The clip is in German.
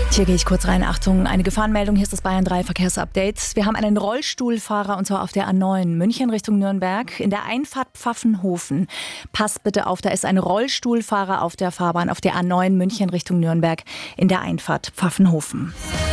Hier gehe ich kurz rein. Achtung, eine Gefahrenmeldung. Hier ist das Bayern 3 Verkehrsupdate. Wir haben einen Rollstuhlfahrer, und zwar auf der A9 München Richtung Nürnberg in der Einfahrt Pfaffenhofen. Passt bitte auf, da ist ein Rollstuhlfahrer auf der Fahrbahn auf der A9 München Richtung Nürnberg in der Einfahrt Pfaffenhofen.